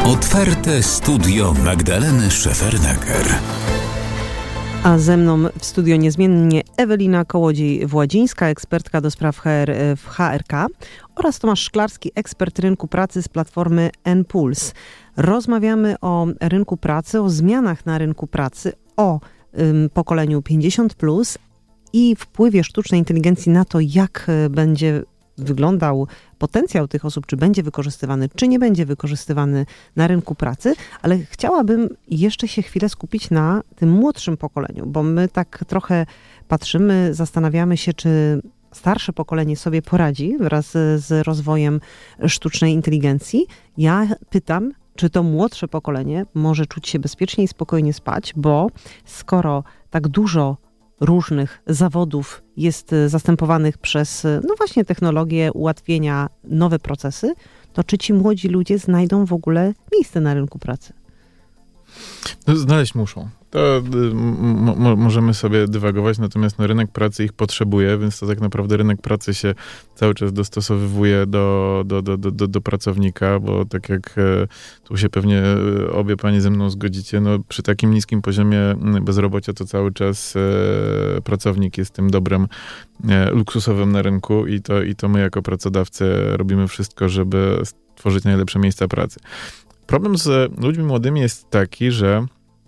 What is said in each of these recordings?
Otwarte studio Magdaleny Szefernaker. A ze mną w studio niezmiennie Ewelina Kołodziej-Władzińska, ekspertka do spraw HR w HRK, oraz Tomasz Szklarski, ekspert rynku pracy z platformy N-Puls. Rozmawiamy o rynku pracy, o zmianach na rynku pracy, o pokoleniu 50+, i wpływie sztucznej inteligencji na to, jak będzie wyglądał potencjał tych osób, czy będzie wykorzystywany, czy nie będzie wykorzystywany na rynku pracy, ale chciałabym jeszcze się chwilę skupić na tym młodszym pokoleniu, bo my tak trochę patrzymy, zastanawiamy się, czy starsze pokolenie sobie poradzi wraz z rozwojem sztucznej inteligencji. Ja pytam, czy to młodsze pokolenie może czuć się bezpiecznie i spokojnie spać, bo skoro tak dużo różnych zawodów jest zastępowanych przez, no właśnie, technologię, ułatwienia, nowe procesy, to czy ci młodzi ludzie znajdą w ogóle miejsce na rynku pracy? No, znaleźć muszą. To możemy sobie dywagować, natomiast rynek pracy ich potrzebuje, więc to tak naprawdę rynek pracy się cały czas dostosowywuje do pracownika, bo tak jak tu się pewnie obie panie ze mną zgodzicie, no przy takim niskim poziomie bezrobocia to cały czas pracownik jest tym dobrem luksusowym na rynku i to my jako pracodawcy robimy wszystko, żeby stworzyć najlepsze miejsca pracy. Problem z ludźmi młodymi jest taki, że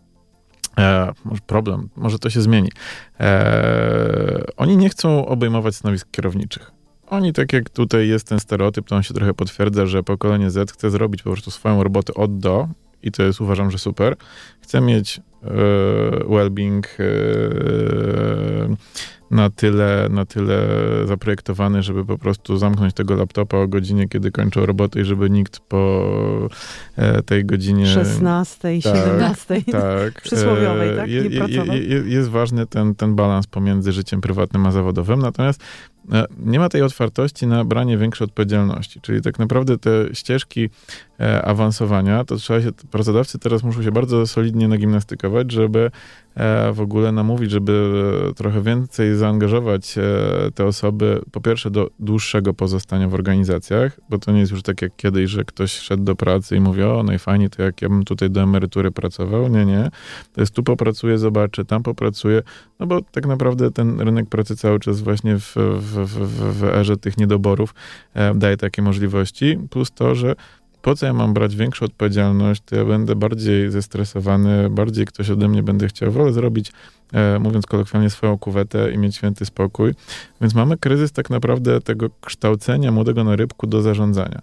może to się zmieni. Oni nie chcą obejmować stanowisk kierowniczych. Oni, tak jak tutaj jest ten stereotyp, to on się trochę potwierdza, że pokolenie Z chce zrobić po prostu swoją robotę od do, i to jest, uważam, że super. Chce mieć well-being na tyle zaprojektowany, żeby po prostu zamknąć tego laptopa o godzinie, kiedy kończą robotę, i żeby nikt po tej godzinie 16, 17 tak, przysłowiowej, tak? Nie pracował. Jest ważny ten balans pomiędzy życiem prywatnym a zawodowym, natomiast nie ma tej otwartości na branie większej odpowiedzialności, czyli tak naprawdę te ścieżki awansowania, to pracodawcy teraz muszą się bardzo solidnie nagimnastykować, żeby w ogóle namówić, żeby trochę więcej zaangażować te osoby, po pierwsze do dłuższego pozostania w organizacjach, bo to nie jest już tak jak kiedyś, że ktoś szedł do pracy i mówi, o najfajniej, to jak ja bym tutaj do emerytury pracował. Nie. To jest tu popracuję, zobaczę, tam popracuję, no bo tak naprawdę ten rynek pracy cały czas właśnie w erze tych niedoborów daje takie możliwości, plus to, że po co ja mam brać większą odpowiedzialność, to ja będę bardziej zestresowany, bardziej ktoś ode mnie będzie chciał, wolę zrobić, mówiąc kolokwialnie, swoją kuwetę i mieć święty spokój. Więc mamy kryzys tak naprawdę tego kształcenia młodego na rybku do zarządzania.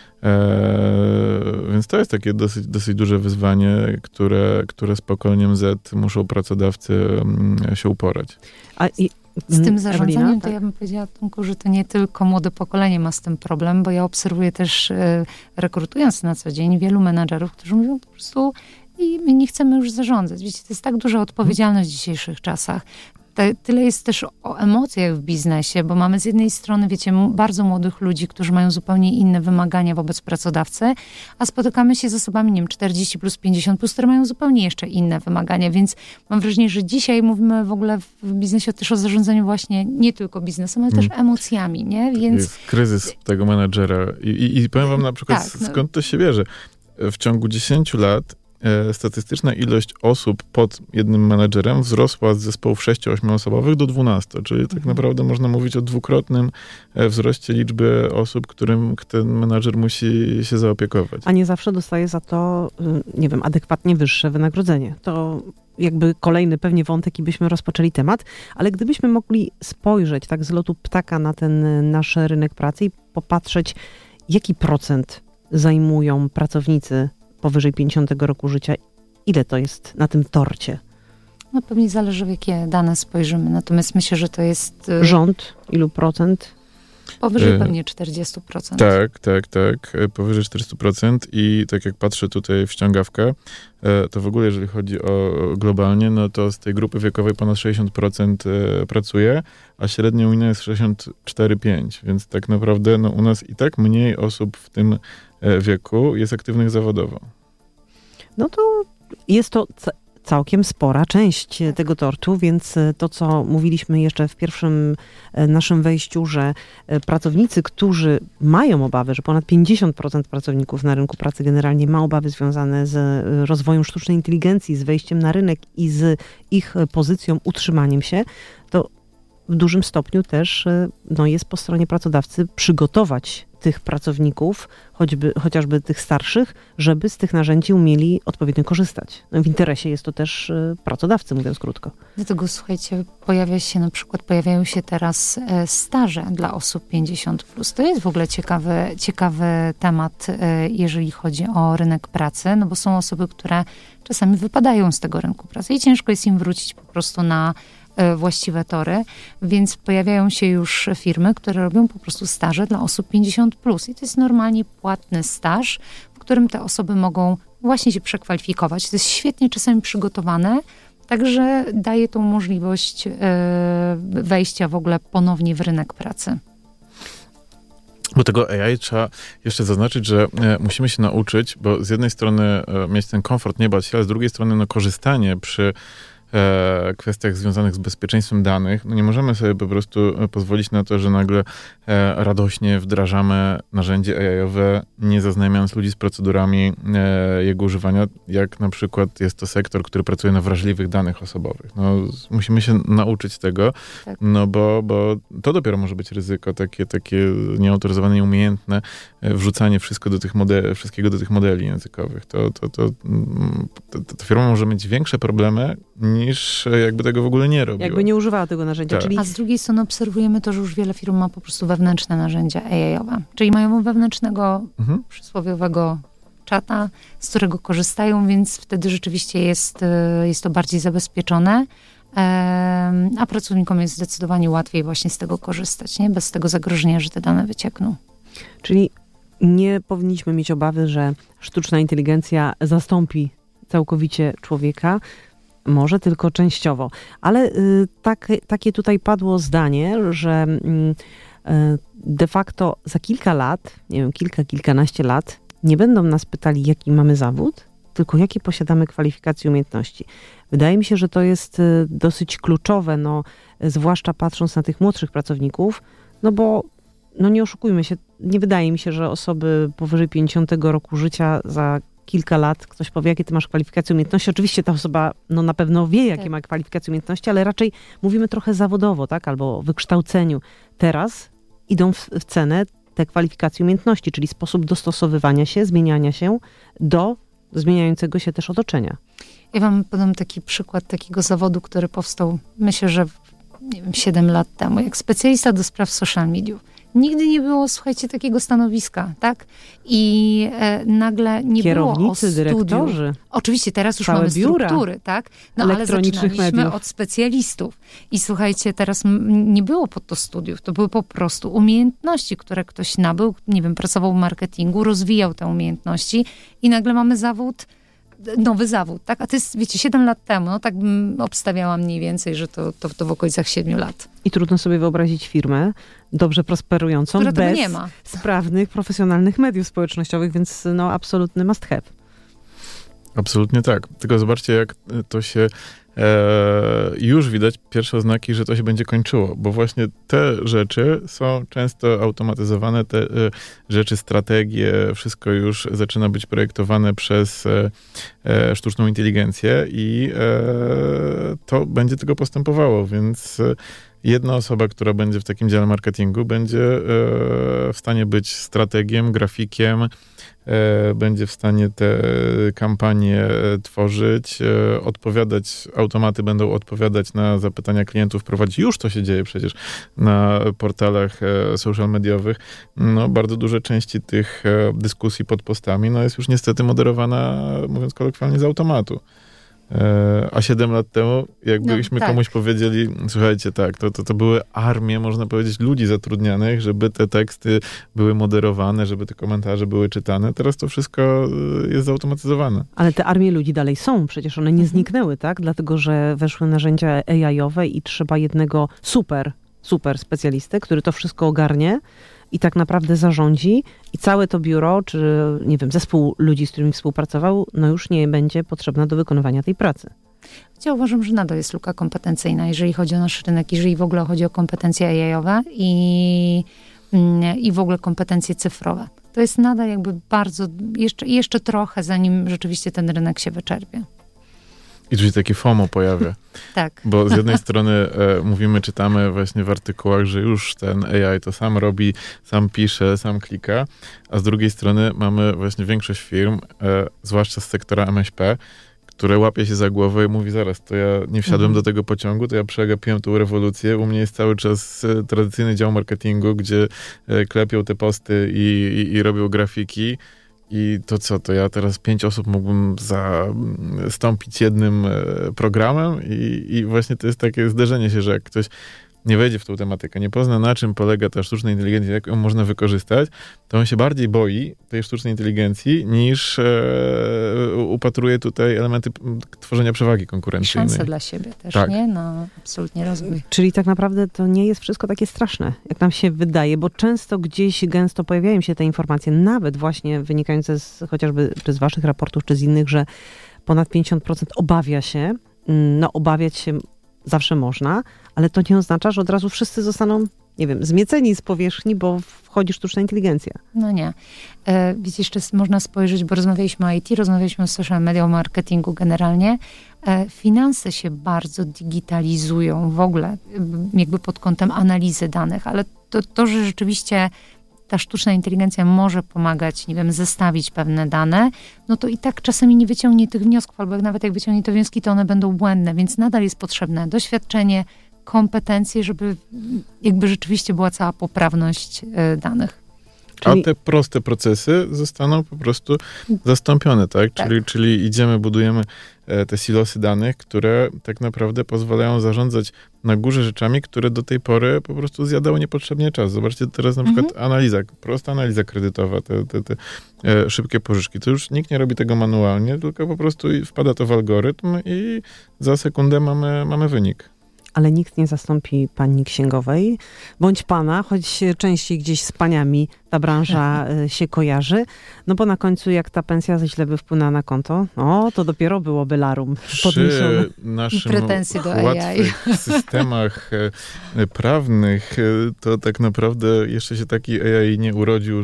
Więc to jest takie dosyć duże wyzwanie, które z pokoleniem Z muszą pracodawcy się uporać. Z tym zarządzaniem, Ewelina, to ja bym powiedziała, Tomku, że to nie tylko młode pokolenie ma z tym problem, bo ja obserwuję też, rekrutując na co dzień, wielu menadżerów, którzy mówią po prostu, i my nie chcemy już zarządzać. Wiecie, to jest tak duża odpowiedzialność w dzisiejszych czasach. Tyle jest też o emocjach w biznesie, bo mamy z jednej strony, wiecie, bardzo młodych ludzi, którzy mają zupełnie inne wymagania wobec pracodawcy, a spotykamy się z osobami, nie wiem, 40+, 50+, które mają zupełnie jeszcze inne wymagania, więc mam wrażenie, że dzisiaj mówimy w ogóle w biznesie też o zarządzaniu właśnie nie tylko biznesem, ale też emocjami, nie? Więc jest kryzys tego menadżera i powiem wam na przykład, skąd to się bierze. W ciągu 10 lat statystyczna ilość osób pod jednym menedżerem wzrosła z zespołów 6-8 osobowych do 12, czyli tak naprawdę można mówić o dwukrotnym wzroście liczby osób, którym ten menedżer musi się zaopiekować. A nie zawsze dostaje za to, nie wiem, adekwatnie wyższe wynagrodzenie. To jakby kolejny pewnie wątek i byśmy rozpoczęli temat, ale gdybyśmy mogli spojrzeć tak z lotu ptaka na ten nasz rynek pracy i popatrzeć, jaki procent zajmują pracownicy powyżej 50 roku życia, ile to jest na tym torcie? no pewnie zależy, w jakie dane spojrzymy. Natomiast myślę, że to jest... Rząd, ilu procent? Powyżej pewnie 40%. Tak. Powyżej 40% i tak jak patrzę tutaj w ściągawkę, to w ogóle jeżeli chodzi o globalnie, no to z tej grupy wiekowej ponad 60% pracuje, a średnia unijna jest 64,5%, więc tak naprawdę no, u nas i tak mniej osób w tym wieku jest aktywnych zawodowo. No to jest to całkiem spora część tego tortu, więc to, co mówiliśmy jeszcze w pierwszym naszym wejściu, że pracownicy, którzy mają obawy, że ponad 50% pracowników na rynku pracy generalnie ma obawy związane z rozwojem sztucznej inteligencji, z wejściem na rynek i z ich pozycją, utrzymaniem się, to w dużym stopniu też jest po stronie pracodawcy przygotować tych pracowników, chociażby tych starszych, żeby z tych narzędzi umieli odpowiednio korzystać. W interesie jest to też pracodawcy, mówiąc krótko. Dlatego, słuchajcie, pojawiają się teraz staże dla osób 50+. To jest w ogóle ciekawy temat, jeżeli chodzi o rynek pracy, no bo są osoby, które czasami wypadają z tego rynku pracy i ciężko jest im wrócić po prostu na właściwe tory, więc pojawiają się już firmy, które robią po prostu staże dla osób 50+. I to jest normalnie płatny staż, w którym te osoby mogą właśnie się przekwalifikować. To jest świetnie czasami przygotowane, także daje tą możliwość wejścia w ogóle ponownie w rynek pracy. Do tego AI trzeba jeszcze zaznaczyć, że musimy się nauczyć, bo z jednej strony mieć ten komfort, nie bać się, ale z drugiej strony korzystanie przy kwestiach związanych z bezpieczeństwem danych. Nie możemy sobie po prostu pozwolić na to, że nagle radośnie wdrażamy narzędzie AI-owe, nie zaznajamiając ludzi z procedurami jego używania, jak na przykład jest to sektor, który pracuje na wrażliwych danych osobowych. Musimy się nauczyć tego, tak. Bo to dopiero może być ryzyko, takie nieautoryzowane, nieumiejętne wrzucanie wszystkiego do tych modeli językowych. Ta firma może mieć większe problemy niż jakby tego w ogóle nie robiła. Jakby nie używała tego narzędzia. Tak. Czyli... A z drugiej strony obserwujemy to, że już wiele firm ma po prostu wewnętrzne narzędzia AI-owe. Czyli mają wewnętrznego przysłowiowego czata, z którego korzystają, więc wtedy rzeczywiście jest to bardziej zabezpieczone, a pracownikom jest zdecydowanie łatwiej właśnie z tego korzystać, nie? Bez tego zagrożenia, że te dane wyciekną. Czyli nie powinniśmy mieć obawy, że sztuczna inteligencja zastąpi całkowicie człowieka, może tylko częściowo. Ale takie tutaj padło zdanie, że de facto za kilka lat, nie wiem, kilkanaście lat, nie będą nas pytali, jaki mamy zawód, tylko jakie posiadamy kwalifikacje i umiejętności. Wydaje mi się, że to jest dosyć kluczowe, zwłaszcza patrząc na tych młodszych pracowników, bo nie oszukujmy się, nie wydaje mi się, że osoby powyżej 50 roku życia za kilka lat ktoś powie, jakie ty masz kwalifikacje, umiejętności. Oczywiście ta osoba na pewno wie, jakie ma kwalifikacje, umiejętności, ale raczej mówimy trochę zawodowo, tak? Albo o wykształceniu. Teraz idą w cenę te kwalifikacje, umiejętności, czyli sposób dostosowywania się, zmieniania się do zmieniającego się też otoczenia. Ja wam podam taki przykład takiego zawodu, który powstał, myślę, że 7 lat temu, jak specjalista do spraw social mediów. Nigdy nie było, słuchajcie, takiego stanowiska, tak? I nagle nie kierownicy, było dyrektorzy. Oczywiście teraz już mamy biura, struktury, tak? Ale zaczynaliśmy mediów. od specjalistów. I słuchajcie, teraz nie było pod to studiów, to były po prostu umiejętności, które ktoś nabył, nie wiem, pracował w marketingu, rozwijał te umiejętności i nagle mamy nowy zawód, tak? A to jest, wiecie, 7 lat temu, tak bym obstawiała mniej więcej, że to w okolicach 7 lat. I trudno sobie wyobrazić firmę dobrze prosperującą, która bez nie ma sprawnych, profesjonalnych mediów społecznościowych, więc absolutny must have. Absolutnie tak. Tylko zobaczcie, jak to się już widać pierwsze oznaki, że to się będzie kończyło, bo właśnie te rzeczy są często automatyzowane, te rzeczy, strategie, wszystko już zaczyna być projektowane przez sztuczną inteligencję i to będzie tylko postępowało, więc jedna osoba, która będzie w takim dziale marketingu, będzie w stanie być strategiem, grafikiem, będzie w stanie te kampanie tworzyć, odpowiadać, automaty będą odpowiadać na zapytania klientów, prowadzić. Już to się dzieje przecież na portalach social mediowych. Bardzo duże części tych dyskusji pod postami jest już niestety moderowana, mówiąc kolokwialnie, z automatu. A 7 lat temu, jakbyśmy komuś powiedzieli, słuchajcie, tak, to były armie, można powiedzieć, ludzi zatrudnianych, żeby te teksty były moderowane, żeby te komentarze były czytane. Teraz to wszystko jest zautomatyzowane. Ale te armie ludzi dalej są, przecież one nie zniknęły, tak? Dlatego, że weszły narzędzia AI-owe i trzeba jednego super specjalistę, który to wszystko ogarnie i tak naprawdę zarządzi i całe to biuro, czy nie wiem, zespół ludzi, z którymi współpracował, już nie będzie potrzebna do wykonywania tej pracy. Ja uważam, że nadal jest luka kompetencyjna, jeżeli chodzi o nasz rynek, jeżeli w ogóle chodzi o kompetencje AI-owe i w ogóle kompetencje cyfrowe. To jest nadal jakby bardzo, jeszcze trochę, zanim rzeczywiście ten rynek się wyczerpie. I tu się takie FOMO pojawia. Tak. Bo z jednej strony czytamy właśnie w artykułach, że już ten AI to sam robi, sam pisze, sam klika, a z drugiej strony mamy właśnie większość firm, zwłaszcza z sektora MŚP, które łapie się za głowę i mówi, zaraz, to ja nie wsiadłem do tego pociągu, to ja przegapiłem tą rewolucję. U mnie jest cały czas tradycyjny dział marketingu, gdzie klepią te posty i robią grafiki. I to co, to ja teraz 5 osób mógłbym zastąpić jednym programem i właśnie to jest takie zderzenie się, że jak ktoś nie wejdzie w tą tematykę, nie pozna, na czym polega ta sztuczna inteligencja, jak ją można wykorzystać, to on się bardziej boi tej sztucznej inteligencji, niż upatruje tutaj elementy tworzenia przewagi konkurencyjnej. Szanse dla siebie też, tak. Nie? No, absolutnie rozwój. Czyli tak naprawdę to nie jest wszystko takie straszne, jak nam się wydaje, bo często gdzieś gęsto pojawiają się te informacje, nawet właśnie wynikające chociażby czy z waszych raportów, czy z innych, że ponad 50% obawia się. No obawiać się zawsze można, ale to nie oznacza, że od razu wszyscy zostaną, nie wiem, zmieceni z powierzchni, bo wchodzi sztuczna inteligencja. No nie. Wiecie, jeszcze można spojrzeć, bo rozmawialiśmy o IT, rozmawialiśmy o social media, o marketingu generalnie. Finanse się bardzo digitalizują w ogóle, jakby pod kątem analizy danych, ale to że rzeczywiście ta sztuczna inteligencja może pomagać, nie wiem, zestawić pewne dane, no to i tak czasami nie wyciągnie tych wniosków, albo nawet jak wyciągnie te wnioski, to one będą błędne, więc nadal jest potrzebne doświadczenie, kompetencje, żeby jakby rzeczywiście była cała poprawność danych. A te proste procesy zostaną po prostu zastąpione, tak? Tak. Czyli idziemy, budujemy te silosy danych, które tak naprawdę pozwalają zarządzać na górze rzeczami, które do tej pory po prostu zjadały niepotrzebnie czas. Zobaczcie teraz na przykład prosta analiza kredytowa, te szybkie pożyczki. To już nikt nie robi tego manualnie, tylko po prostu wpada to w algorytm i za sekundę mamy wynik. Ale nikt nie zastąpi pani księgowej, bądź pana, choć częściej gdzieś z paniami ta branża się kojarzy. No bo na końcu jak ta pensja źle by wpłynęła na konto, to dopiero byłoby larum podniesione. Przy naszym pretensje do AI. łatwych systemach prawnych to tak naprawdę jeszcze się taki AI nie urodził,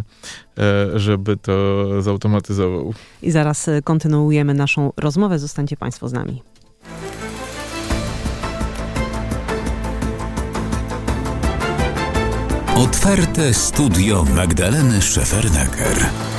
żeby to zautomatyzował. I zaraz kontynuujemy naszą rozmowę. Zostańcie państwo z nami. Otwarte studio Magdaleny Szefernaker.